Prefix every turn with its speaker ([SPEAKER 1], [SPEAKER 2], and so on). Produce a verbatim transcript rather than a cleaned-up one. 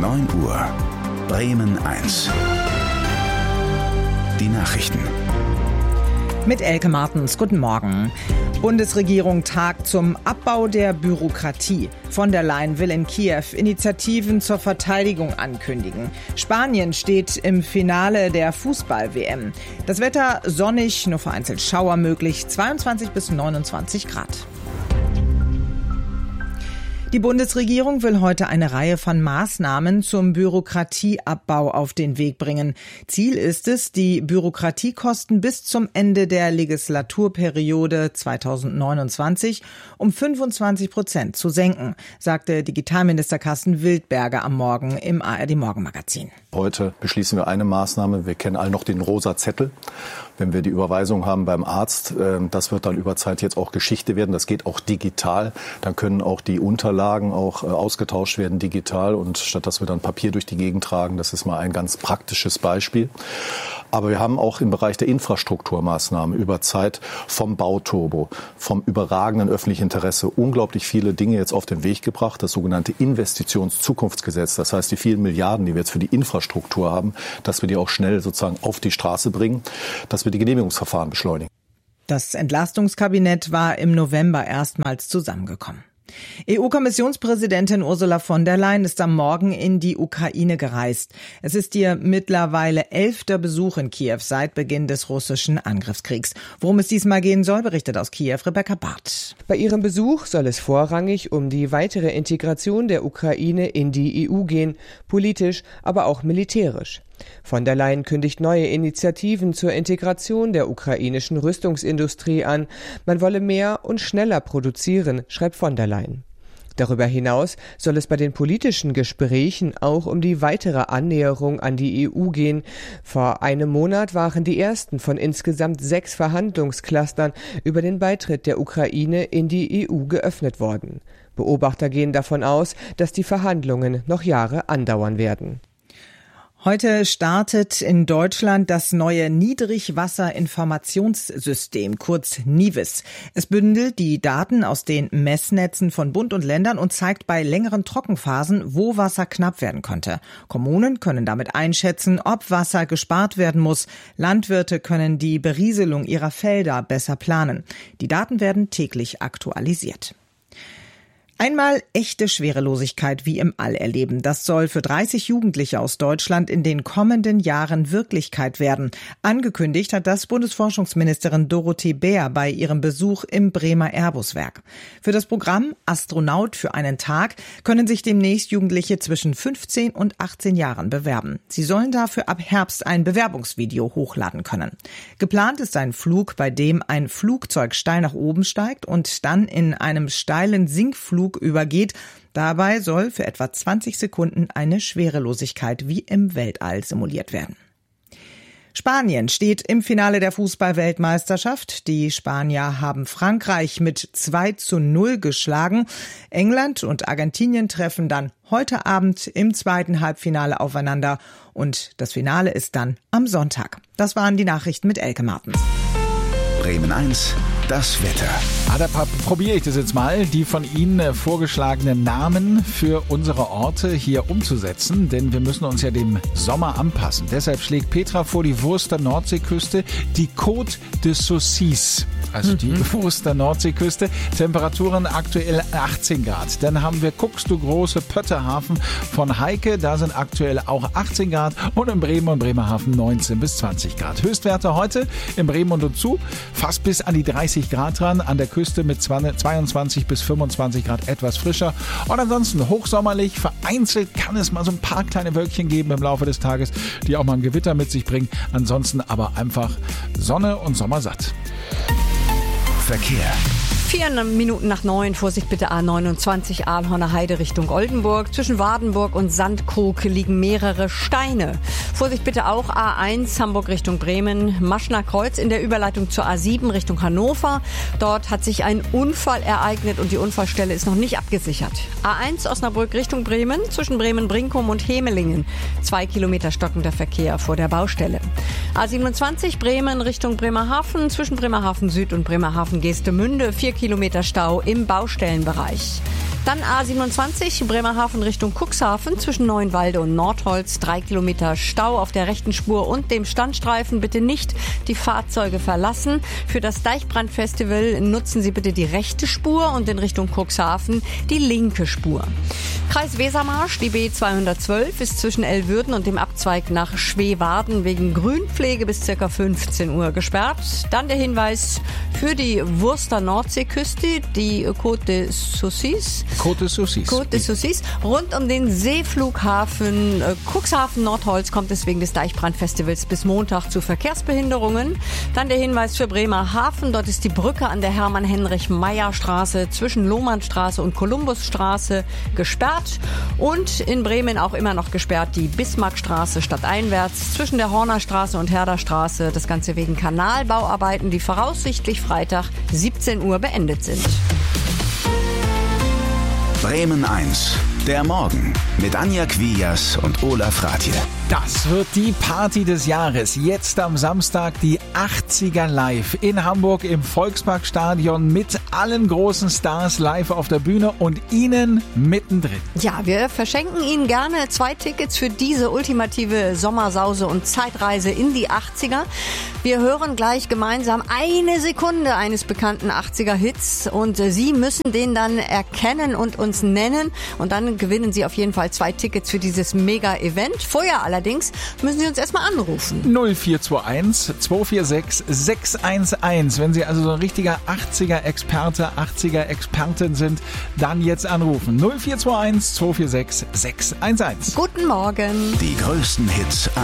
[SPEAKER 1] neun Uhr. Bremen eins. Die Nachrichten.
[SPEAKER 2] Mit Elke Martens, guten Morgen. Bundesregierung tagt zum Abbau der Bürokratie. Von der Leyen will in Kiew Initiativen zur Verteidigung ankündigen. Spanien steht im Finale der Fußball-W M. Das Wetter sonnig, nur vereinzelt Schauer möglich, zweiundzwanzig bis neunundzwanzig Grad. Die Bundesregierung will heute eine Reihe von Maßnahmen zum Bürokratieabbau auf den Weg bringen. Ziel ist es, die Bürokratiekosten bis zum Ende der Legislaturperiode zweitausendneunundzwanzig um fünfundzwanzig Prozent zu senken, sagte Digitalminister Carsten Wildberger am Morgen im A R D-Morgenmagazin.
[SPEAKER 3] Heute beschließen wir eine Maßnahme. Wir kennen alle noch den rosa Zettel. Wenn wir die Überweisung haben beim Arzt, das wird dann über Zeit jetzt auch Geschichte werden. Das geht auch digital. Dann können auch die Unterlagen auch ausgetauscht werden digital. Und statt dass wir dann Papier durch die Gegend tragen, das ist mal ein ganz praktisches Beispiel. Aber wir haben auch im Bereich der Infrastrukturmaßnahmen über Zeit vom Bauturbo, vom überragenden öffentlichen Interesse unglaublich viele Dinge jetzt auf den Weg gebracht. Das sogenannte Investitionszukunftsgesetz, das heißt die vielen Milliarden, die wir jetzt für die Infrastruktur haben, dass wir die auch schnell sozusagen auf die Straße bringen, dass wir die Genehmigungsverfahren beschleunigen.
[SPEAKER 2] Das Entlastungskabinett war im November erstmals zusammengekommen. E U-Kommissionspräsidentin Ursula von der Leyen ist am Morgen in die Ukraine gereist. Es ist ihr mittlerweile elfter Besuch in Kiew seit Beginn des russischen Angriffskriegs. Worum es diesmal gehen soll, berichtet aus Kiew Rebecca Barth.
[SPEAKER 4] Bei ihrem Besuch soll es vorrangig um die weitere Integration der Ukraine in die E U gehen, politisch, aber auch militärisch. Von der Leyen kündigt neue Initiativen zur Integration der ukrainischen Rüstungsindustrie an. Man wolle mehr und schneller produzieren, schreibt von der Leyen. Darüber hinaus soll es bei den politischen Gesprächen auch um die weitere Annäherung an die E U gehen. Vor einem Monat waren die ersten von insgesamt sechs Verhandlungsclustern über den Beitritt der Ukraine in die E U geöffnet worden. Beobachter gehen davon aus, dass die Verhandlungen noch Jahre andauern werden.
[SPEAKER 2] Heute startet in Deutschland das neue Niedrigwasserinformationssystem, kurz NIWIS. Es bündelt die Daten aus den Messnetzen von Bund und Ländern und zeigt bei längeren Trockenphasen, wo Wasser knapp werden könnte. Kommunen können damit einschätzen, ob Wasser gespart werden muss. Landwirte können die Berieselung ihrer Felder besser planen. Die Daten werden täglich aktualisiert. Einmal echte Schwerelosigkeit wie im All erleben. Das soll für dreißig Jugendliche aus Deutschland in den kommenden Jahren Wirklichkeit werden. Angekündigt hat das Bundesforschungsministerin Dorothee Bär bei ihrem Besuch im Bremer Airbus-Werk. Für das Programm Astronaut für einen Tag können sich demnächst Jugendliche zwischen fünfzehn und achtzehn Jahren bewerben. Sie sollen dafür ab Herbst ein Bewerbungsvideo hochladen können. Geplant ist ein Flug, bei dem ein Flugzeug steil nach oben steigt und dann in einem steilen Sinkflug übergeht. Dabei soll für etwa zwanzig Sekunden eine Schwerelosigkeit wie im Weltall simuliert werden. Spanien steht im Finale der Fußball-Weltmeisterschaft. Die Spanier haben Frankreich mit zwei zu null geschlagen. England und Argentinien treffen dann heute Abend im zweiten Halbfinale aufeinander. Und das Finale ist dann am Sonntag. Das waren die Nachrichten mit Elke Martens.
[SPEAKER 1] Bremen eins, das Wetter.
[SPEAKER 5] Ah, da probiere ich das jetzt mal, die von Ihnen vorgeschlagenen Namen für unsere Orte hier umzusetzen, denn wir müssen uns ja dem Sommer anpassen. Deshalb schlägt Petra vor die Wurster Nordseeküste, die Côte de Saucisse, also die mhm. Wurster Nordseeküste. Temperaturen aktuell achtzehn Grad. Dann haben wir guckst du große Pötterhafen von Heike, da sind aktuell auch achtzehn Grad und in Bremen und Bremerhaven neunzehn bis zwanzig Grad. Höchstwerte heute in Bremen und umzu fast bis an die dreißig Grad ran, an der Küste mit zweiundzwanzig bis fünfundzwanzig Grad etwas frischer und ansonsten hochsommerlich. Vereinzelt kann es mal so ein paar kleine Wölkchen geben im Laufe des Tages, die auch mal ein Gewitter mit sich bringen. Ansonsten aber einfach Sonne und Sommersatt.
[SPEAKER 1] Verkehr.
[SPEAKER 6] Vier Minuten nach neun, Vorsicht bitte A neunundzwanzig, Ahlhorner Heide Richtung Oldenburg. Zwischen Wardenburg und Sandkrug liegen mehrere Steine. Vorsicht bitte auch A eins, Hamburg Richtung Bremen, Maschner Kreuz in der Überleitung zur A sieben Richtung Hannover. Dort hat sich ein Unfall ereignet und die Unfallstelle ist noch nicht abgesichert. A eins, Osnabrück Richtung Bremen, zwischen Bremen-Brinkum und Hemelingen. Zwei Kilometer stockender Verkehr vor der Baustelle. A siebenundzwanzig, Bremen Richtung Bremerhaven, zwischen Bremerhaven Süd und Bremerhaven Geestemünde. Vier Kilometer Stau im Baustellenbereich. Dann A siebenundzwanzig, Bremerhaven Richtung Cuxhaven zwischen Neuenwalde und Nordholz. Drei Kilometer Stau auf der rechten Spur und dem Standstreifen. Bitte nicht die Fahrzeuge verlassen. Für das Deichbrandfestival nutzen Sie bitte die rechte Spur und in Richtung Cuxhaven die linke Spur. Kreis Wesermarsch, die B zweihundertzwölf ist zwischen Elwürden und dem Abzweig nach Schweewarden wegen Grünpflege bis ca. fünfzehn Uhr gesperrt. Dann der Hinweis für die Wurster Nordseeküste, die Côte de Saucis.
[SPEAKER 5] Côte de Saucis.
[SPEAKER 6] Côte de Saucis. Rund um den Seeflughafen äh, Cuxhaven-Nordholz kommt es wegen des Deichbrandfestivals bis Montag zu Verkehrsbehinderungen. Dann der Hinweis für Bremerhaven. Dort ist die Brücke an der Hermann-Heinrich-Meyer-Straße zwischen Lohmannstraße und Kolumbusstraße gesperrt. Und in Bremen auch immer noch gesperrt die Bismarckstraße stadteinwärts zwischen der Hornerstraße und Herderstraße. Das Ganze wegen Kanalbauarbeiten, die voraussichtlich Freitag siebzehn Uhr beendet sind.
[SPEAKER 1] Bremen eins. Der Morgen mit Anja Quias und Olaf Ratje.
[SPEAKER 5] Das wird die Party des Jahres. Jetzt am Samstag die achtziger live in Hamburg im Volksparkstadion mit allen großen Stars live auf der Bühne und Ihnen mittendrin.
[SPEAKER 6] Ja, wir verschenken Ihnen gerne zwei Tickets für diese ultimative Sommersause und Zeitreise in die achtziger. Wir hören gleich gemeinsam eine Sekunde eines bekannten achtziger-Hits und Sie müssen den dann erkennen und uns nennen und dann gewinnen Sie auf jeden Fall zwei Tickets für dieses Mega-Event. Vorher allerdings müssen Sie uns erstmal anrufen.
[SPEAKER 5] null vier zwei eins zwei vier sechs sechs eins eins. Wenn Sie also so ein richtiger achtziger-Experte, achtziger-Expertin sind, dann jetzt anrufen. null vier zwei eins zwei vier sechs sechs eins eins.
[SPEAKER 6] Guten Morgen.
[SPEAKER 1] Die größten Hits